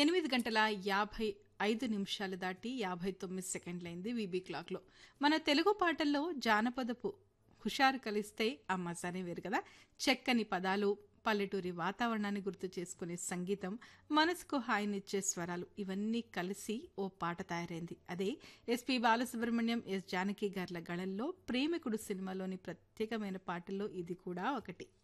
8:55 దాటి 59 సెకండ్లయింది వీబీ క్లాక్లో. మన తెలుగు పాటల్లో జానపదపు హుషారు కలిస్తే ఆ మజానే వేరు కదా. చక్కని పదాలు, పల్లెటూరి వాతావరణాన్ని గుర్తు చేసుకునే సంగీతం, మనసుకు హాయినిచ్చే స్వరాలు ఇవన్నీ కలిసి ఓ పాట తయారైంది. అదే ఎస్పి బాలసుబ్రహ్మణ్యం, ఎస్ జానకి గార్ల గళల్లో ప్రేమికుడు సినిమాలోని ప్రత్యేకమైన పాటల్లో ఇది కూడా ఒకటి.